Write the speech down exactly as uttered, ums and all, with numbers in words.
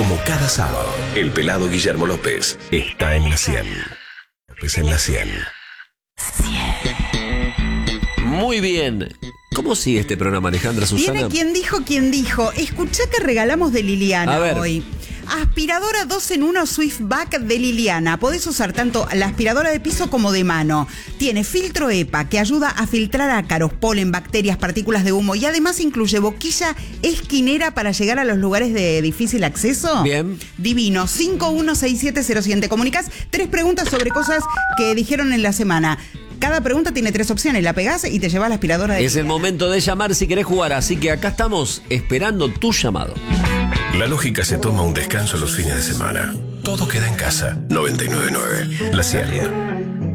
Como cada sábado, el pelado Guillermo López está en la cien. López en la cien. Muy bien. ¿Cómo sigue este programa, Alejandra, Susana? Viene quien dijo, quien dijo. Escuchá que regalamos de Liliana A ver. hoy. Aspiradora dos en uno Swiftback de Liliana. Podés usar tanto la aspiradora de piso como de mano. Tiene filtro EPA que ayuda a filtrar ácaros, polen, bacterias, partículas de humo y además incluye boquilla esquinera para llegar a los lugares de difícil acceso. Bien. Divino. cinco uno seis siete cero cien. Te comunicás tres preguntas sobre cosas que dijeron en la semana. Cada pregunta tiene tres opciones. La pegás y te llevas la aspiradora de Es el Liliana. momento de llamar si querés jugar, así que acá estamos esperando tu llamado. La lógica se toma un descanso los fines de semana. Todo queda en casa. noventa y nueve punto nueve. La cien.